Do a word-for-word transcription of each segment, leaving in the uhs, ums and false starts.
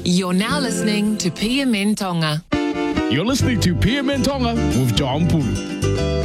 You're now listening to P M N Tonga. You're listening to P M N Tonga with John Pulu.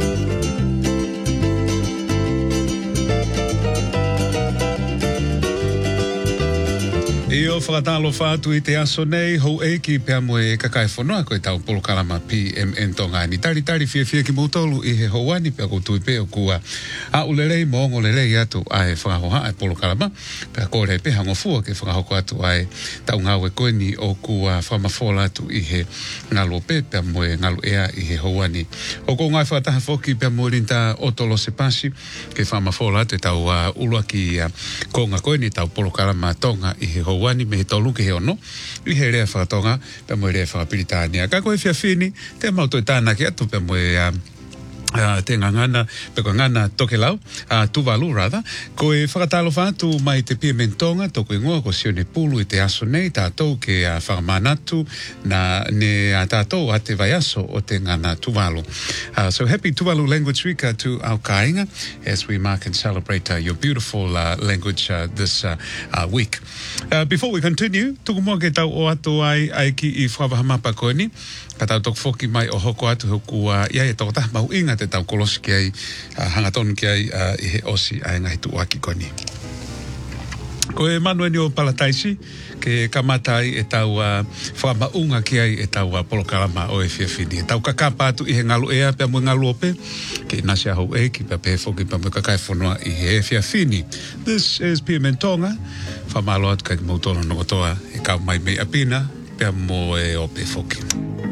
E o whakatalo whātu I te aso nei, hou e ki pia moe kakai whanua koe tau polo kalama P M N Tonga. Ni tari tari fia fia ki mautolu I he houani pia koutu I pe o kua a ulelei moongo lelei atu ai whakahoha ai polo kalama. Pia kore pe hango fua ke whakahoko atu ai tau ngawe koe ni o kua whamafola atu I he ngalo pe pia moe ngalo ea I he houani. O ko ngai whakataha whoki pia moe rinta otolo se pasi ke whamafola atu tau uh, ulua ki uh, konga koe ni tau polo kalama Tonga I he houani. Wani me he tolu ke he ono I he rea whakatonga pe moe rea whakapiritania ka koe fia fini te mautoi tāna ki atu pe moe uh, Uh, te ngangana, pe ko ngana toke lau, uh, Tuvalu rather, ko e whakatalo whātu mai te P M N Tonga, toko ingoa ko Sione Pulu I te aso nei, tātou ke uh, whakamanatu na ne uh, tātou a te vai aso o te ngana Tuvalu. Uh, so happy Tuvalu Language Week uh, to our kāinga as we mark and celebrate uh, your beautiful uh, language uh, this uh, uh, week. Uh, before we continue, tuku mua ke tau o atu ai, ai ki I whakahamapa koe ni, ka tau tok foki mai o hoko atu hoku uh, ia e toko taha mahu inga te tau kolosi ki ai, uh, hangatonu ki ai uh, I he osi ai ngai tu aki koni. Ko e manueni o Palataisi, ke kamatai e tau uh, whamaunga ki ai e tau uh, polokalama o e whiawhini. E tau kakapa atu I he ngalu ea pia mui ngalu ope, ke nasi ahau e ki pia pe foki pia mui kakai whanua I he e whiawhini. This is P M N Tonga, whamalo atu kai mautono nokotoa e kau mai mei apina, pia mo e ope foki.